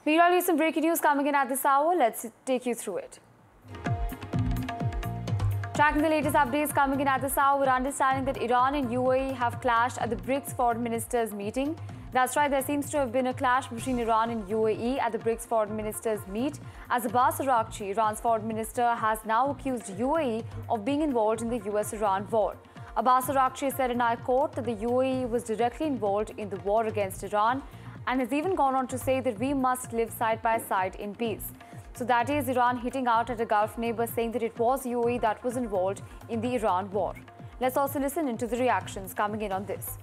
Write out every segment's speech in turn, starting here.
Meanwhile, some breaking news coming in at this hour. Let's take you through it. Tracking the latest updates coming in at this hour, we're understanding that Iran and UAE have clashed at the BRICS foreign ministers meeting. That's right, there seems to have been a clash between Iran and UAE at the BRICS foreign ministers meet, as Abbas Araghchi, Iran's foreign minister, has now accused UAE of being involved in the US-Iran war. Abbas Araghchi said in our court that the UAE was directly involved in the war against Iran and has even gone on to say that we must live side by side in peace. So that is Iran hitting out at a Gulf neighbor, saying that it was UAE that was involved in the Iran war. Let's also listen into the reactions coming in on this.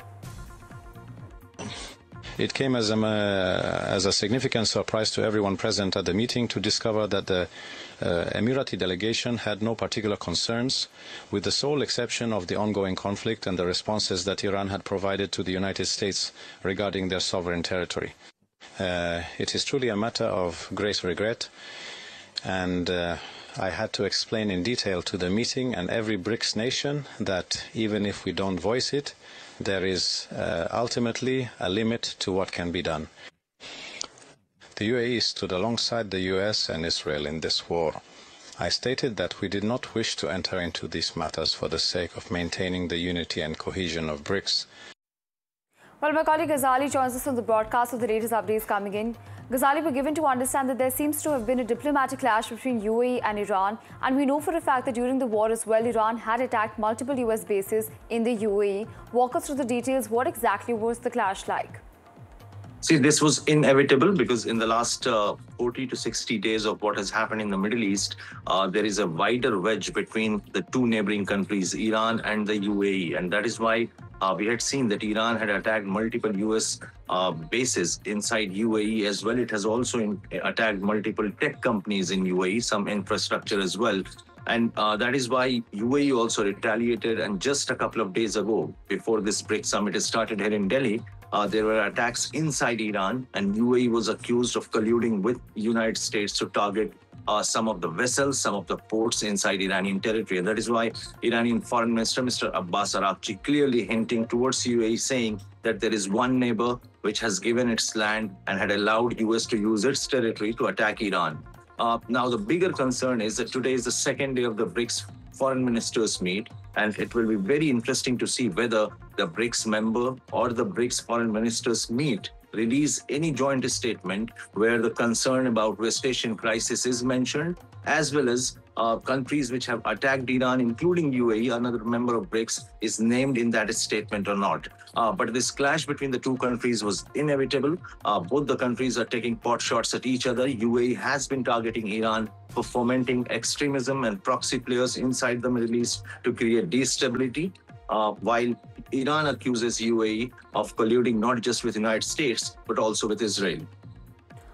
It came as a significant surprise to everyone present at the meeting to discover that the Emirati delegation had no particular concerns, with the sole exception of the ongoing conflict and the responses that Iran had provided to the United States regarding their sovereign territory. It is truly a matter of great regret, and I had to explain in detail to the meeting and every BRICS nation that even if we don't voice it, there is ultimately a limit to what can be done. The UAE stood alongside the US and Israel in this war. I stated that we did not wish to enter into these matters for the sake of maintaining the unity and cohesion of BRICS. Well, my colleague Ghazali joins us on the broadcast of the latest updates coming in. Ghazali, we're given to understand that there seems to have been a diplomatic clash between UAE and Iran, and we know for a fact that during the war as well, Iran had attacked multiple US bases in the UAE. Walk us through the details. What exactly was the clash like? See, this was inevitable because in the last 40 to 60 days of what has happened in the Middle East, there is a wider wedge between the two neighboring countries, Iran and the UAE. And that is why we had seen that Iran had attacked multiple US bases inside UAE as well. It has also attacked multiple tech companies in UAE, some infrastructure as well. And that is why UAE also retaliated. And just a couple of days ago, before this BRICS summit started here in Delhi, there were attacks inside Iran, and UAE was accused of colluding with United States to target some of the vessels, some of the ports inside Iranian territory. And that is why Iranian Foreign Minister, Mr. Abbas Araghchi, clearly hinting towards UAE, saying that there is one neighbor which has given its land and had allowed US to use its territory to attack Iran. Now, the bigger concern is that today is the second day of the BRICS foreign ministers meet, and it will be very interesting to see whether the BRICS member or the BRICS foreign ministers meet release any joint statement where the concern about West Asian crisis is mentioned, as well as countries which have attacked Iran, including UAE, another member of BRICS, is named in that statement or not. But this clash between the two countries was inevitable. Both the countries are taking pot shots at each other. UAE has been targeting Iran for fomenting extremism and proxy players inside the Middle East to create destability, while Iran accuses UAE of colluding not just with the United States, but also with Israel.